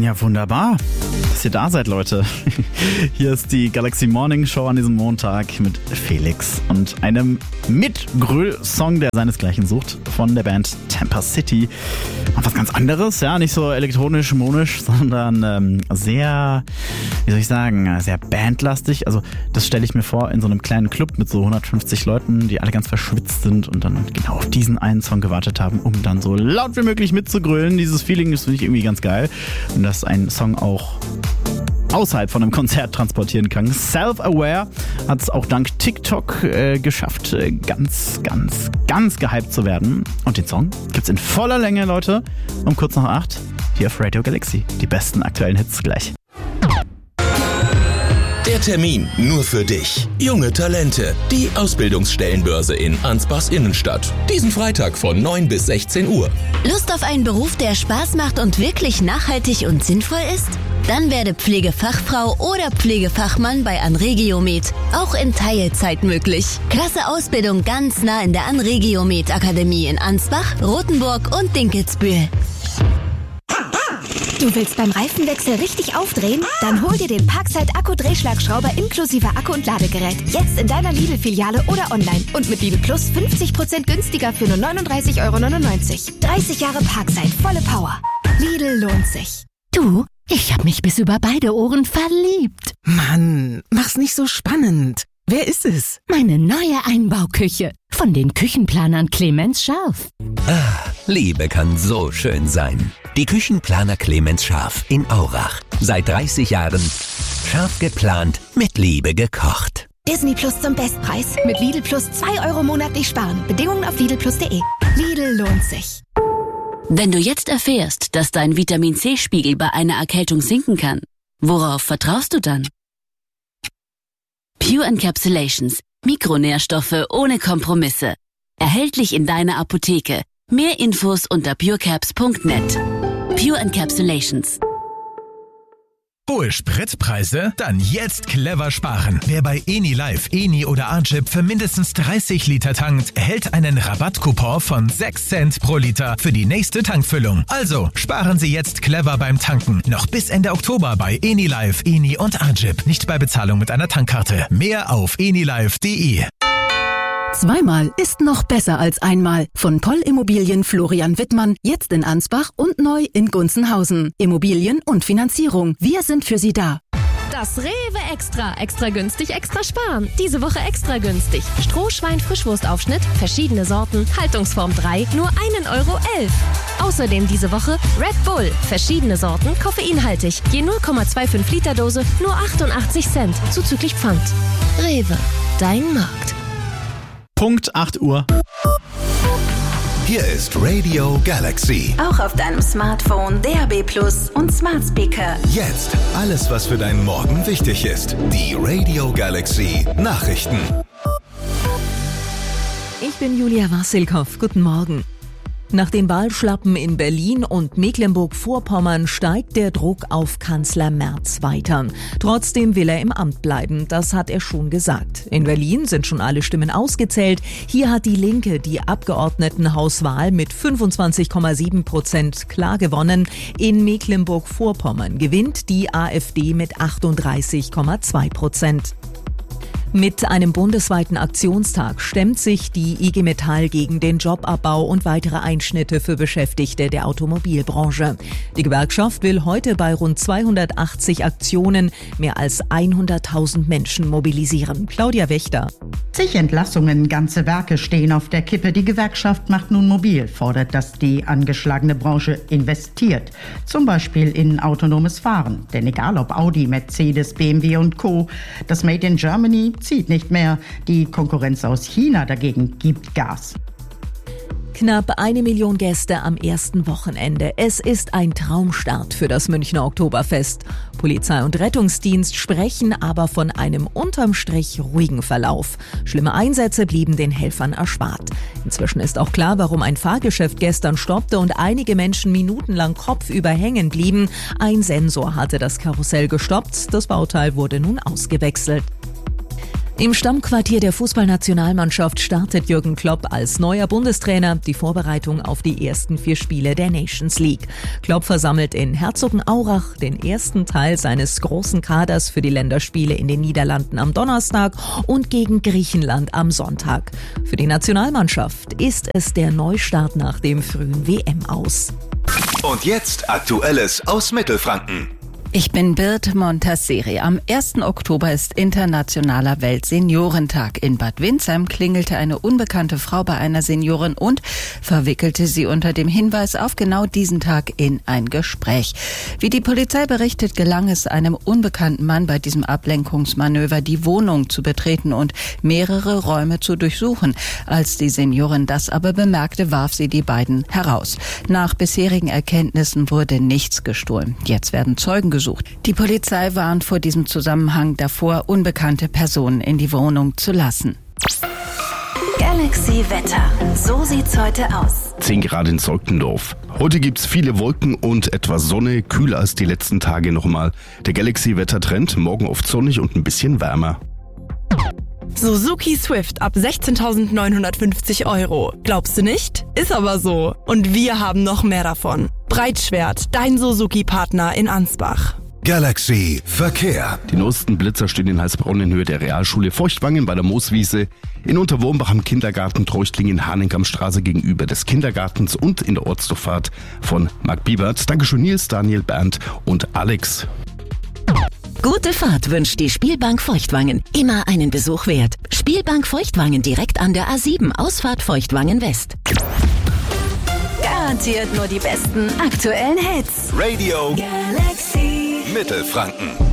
Ja, wunderbar, dass ihr da seid, Leute. Hier ist die Galaxy Morning Show an diesem Montag mit Felix und einem Mitgröl-Song, der seinesgleichen sucht, von der Band Tampa City. Und was ganz anderes, ja, nicht so elektronisch, monisch, sondern sehr, wie soll ich sagen, sehr bandlastig. Also das stelle ich mir vor in so einem kleinen Club mit so 150 Leuten, die alle ganz verschwitzt sind und dann genau auf diesen einen Song gewartet haben, um dann so laut wie möglich mitzugrölen. Dieses Feeling, das finde ich irgendwie ganz geil. Und dass ein Song auch außerhalb von einem Konzert transportieren kann. Self-Aware hat es auch dank TikTok geschafft, ganz gehypt zu werden. Und den Song gibt's in voller Länge, Leute, um kurz nach 8 hier auf Radio Galaxy. Die besten aktuellen Hits gleich. Der Termin nur für dich. Junge Talente. Die Ausbildungsstellenbörse in Ansbachs Innenstadt. Diesen Freitag von 9 bis 16 Uhr. Lust auf einen Beruf, der Spaß macht und wirklich nachhaltig und sinnvoll ist? Dann werde Pflegefachfrau oder Pflegefachmann bei Anregiomed. Auch in Teilzeit möglich. Klasse Ausbildung ganz nah in der Anregiomed Akademie in Ansbach, Rothenburg und Dinkelsbühl. Du willst beim Reifenwechsel richtig aufdrehen? Dann hol dir den Parkside Akku-Drehschlagschrauber inklusive Akku und Ladegerät. Jetzt in deiner Lidl-Filiale oder online. Und mit Lidl Plus 50% günstiger für nur 39,99 €. 30 Jahre Parkside, volle Power. Lidl lohnt sich. Du, ich hab mich bis über beide Ohren verliebt. Mann, mach's nicht so spannend. Wer ist es? Meine neue Einbauküche. Von den Küchenplanern Clemens Scharf. Liebe kann so schön sein. Die Küchenplaner Clemens Scharf in Aurach. Seit 30 Jahren scharf geplant, mit Liebe gekocht. Disney Plus zum Bestpreis. Mit Lidl Plus 2 € monatlich sparen. Bedingungen auf lidlplus.de. Lidl lohnt sich. Wenn du jetzt erfährst, dass dein Vitamin-C-Spiegel bei einer Erkältung sinken kann, worauf vertraust du dann? Pure Encapsulations. Mikronährstoffe ohne Kompromisse. Erhältlich in deiner Apotheke. Mehr Infos unter purecaps.net. Pure Encapsulations. Hohe Spritpreise? Dann jetzt clever sparen. Wer bei EniLife, Eni oder Agip für mindestens 30 Liter tankt, erhält einen Rabattcoupon von 6 Cent pro Liter für die nächste Tankfüllung. Also sparen Sie jetzt clever beim Tanken. Noch bis Ende Oktober bei EniLife, Eni und Agip. Nicht bei Bezahlung mit einer Tankkarte. Mehr auf enilife.de. Zweimal ist noch besser als einmal. Von Poll Immobilien Florian Wittmann, jetzt in Ansbach und neu in Gunzenhausen. Immobilien und Finanzierung. Wir sind für Sie da. Das Rewe Extra. Extra günstig, extra sparen. Diese Woche extra günstig. Strohschwein-Frischwurstaufschnitt, verschiedene Sorten, Haltungsform 3, nur 1,11 €. Außerdem diese Woche Red Bull, verschiedene Sorten, koffeinhaltig. Je 0,25 Liter Dose, nur 88 Cent, zuzüglich Pfand. Rewe, dein Markt. Punkt 8 Uhr. Hier ist Radio Galaxy. Auch auf deinem Smartphone, DAB+ und Smart Speaker. Jetzt alles, was für deinen Morgen wichtig ist. Die Radio Galaxy Nachrichten. Ich bin Julia Wassilkow. Guten Morgen. Nach den Wahlschlappen in Berlin und Mecklenburg-Vorpommern steigt der Druck auf Kanzler Merz weiter. Trotzdem will er im Amt bleiben, das hat er schon gesagt. In Berlin sind schon alle Stimmen ausgezählt. Hier hat die Linke die Abgeordnetenhauswahl mit 25,7% klar gewonnen. In Mecklenburg-Vorpommern gewinnt die AfD mit 38,2%. Mit einem bundesweiten Aktionstag stemmt sich die IG Metall gegen den Jobabbau und weitere Einschnitte für Beschäftigte der Automobilbranche. Die Gewerkschaft will heute bei rund 280 Aktionen mehr als 100.000 Menschen mobilisieren. Claudia Wächter. Zig Entlassungen, ganze Werke stehen auf der Kippe. Die Gewerkschaft macht nun mobil, fordert, dass die angeschlagene Branche investiert. Zum Beispiel in autonomes Fahren. Denn egal ob Audi, Mercedes, BMW und Co., das Made in Germany zieht nicht mehr. Die Konkurrenz aus China dagegen gibt Gas. Knapp 1 Million Gäste am ersten Wochenende. Es ist ein Traumstart für das Münchner Oktoberfest. Polizei und Rettungsdienst sprechen aber von einem unterm Strich ruhigen Verlauf. Schlimme Einsätze blieben den Helfern erspart. Inzwischen ist auch klar, warum ein Fahrgeschäft gestern stoppte und einige Menschen minutenlang kopfüber hängen blieben. Ein Sensor hatte das Karussell gestoppt. Das Bauteil wurde nun ausgewechselt. Im Stammquartier der Fußballnationalmannschaft startet Jürgen Klopp als neuer Bundestrainer die Vorbereitung auf die ersten 4 Spiele der Nations League. Klopp versammelt in Herzogenaurach den ersten Teil seines großen Kaders für die Länderspiele in den Niederlanden am Donnerstag und gegen Griechenland am Sonntag. Für die Nationalmannschaft ist es der Neustart nach dem frühen WM-Aus. Und jetzt Aktuelles aus Mittelfranken. Ich bin Bird Montasseri. Am 1. Oktober ist Internationaler Weltseniorentag. In Bad Windsheim klingelte eine unbekannte Frau bei einer Seniorin und verwickelte sie unter dem Hinweis auf genau diesen Tag in ein Gespräch. Wie die Polizei berichtet, gelang es einem unbekannten Mann bei diesem Ablenkungsmanöver, die Wohnung zu betreten und mehrere Räume zu durchsuchen. Als die Seniorin das aber bemerkte, warf sie die beiden heraus. Nach bisherigen Erkenntnissen wurde nichts gestohlen. Jetzt werden Zeugen gesucht. Die Polizei warnt vor diesem Zusammenhang davor, unbekannte Personen in die Wohnung zu lassen. Galaxy Wetter. So sieht's heute aus. 10 Grad in Solkendorf. Heute gibt's viele Wolken und etwas Sonne, kühler als die letzten Tage nochmal. Der Galaxy Wettertrend, morgen oft sonnig und ein bisschen wärmer. Suzuki Swift ab 16.950 €. Glaubst du nicht? Ist aber so. Und wir haben noch mehr davon. Breitschwert, dein Suzuki-Partner in Ansbach. Galaxy Verkehr. Die neuesten Blitzer stehen in Heilsbronn in Höhe der Realschule Feuchtwangen bei der Mooswiese, in Unterwurmbach am Kindergarten Treuchtling in Hahnenkammstraße gegenüber des Kindergartens und in der Ortsdurchfahrt von Marc Biebert. Dankeschön, Nils, Daniel, Bernd und Alex. Gute Fahrt wünscht die Spielbank Feuchtwangen. Immer einen Besuch wert. Spielbank Feuchtwangen direkt an der A7, Ausfahrt Feuchtwangen West. Garantiert nur die besten aktuellen Hits. Radio Galaxy Mittelfranken.